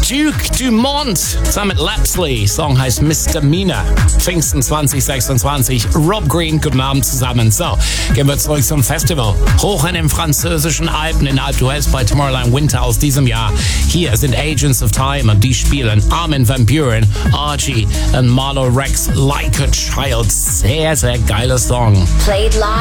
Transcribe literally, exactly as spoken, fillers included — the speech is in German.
Duke Dumont zusammen mit Lapsley. Song heißt Misdemeanor. Pfingsten zwanzig sechsundzwanzig. Rob Green, guten Abend zusammen. So, gehen wir zurück zum Festival. Hoch in den französischen Alpen in Alpe d'Huez bei Tomorrowland Winter aus diesem Jahr. Hier sind Agents of Time und die spielen Armin van Buuren, Archie und Marlo Rex, Like a Child. Sehr, sehr geiler Song. Played live.